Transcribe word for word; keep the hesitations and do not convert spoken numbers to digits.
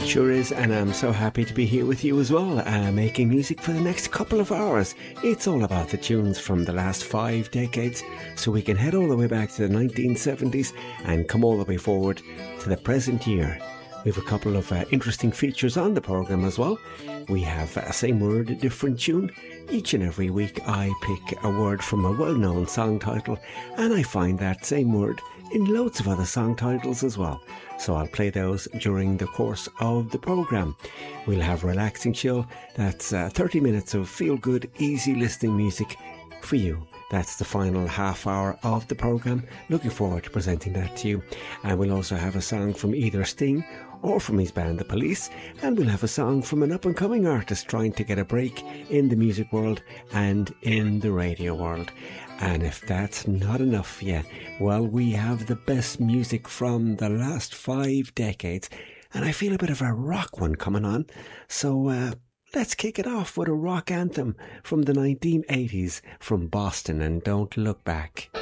Sure is, and I'm so happy to be here with you as well, uh, making music for the next couple of hours. It's all about the tunes from the last five decades, so we can head all the way back to the nineteen seventies and come all the way forward to the present year. We have a couple of uh, interesting features on the programme as well. We have uh, Same Word, Different Tune. Each and every week I pick a word from a well-known song title, and I find that same word in loads of other song titles as well. So I'll play those during the course of the programme. We'll have Relaxing Chill. That's uh, thirty minutes of feel-good, easy listening music for you. That's the final half hour of the programme. Looking forward to presenting that to you. And we'll also have a song from either Sting or from his band The Police. And we'll have a song from an up-and-coming artist trying to get a break in the music world and in the radio world. And if that's not enough yet, well, we have the best music from the last five decades. And I feel a bit of a rock one coming on. So uh, let's kick it off with a rock anthem from the nineteen eighties from Boston and Don't Look Back.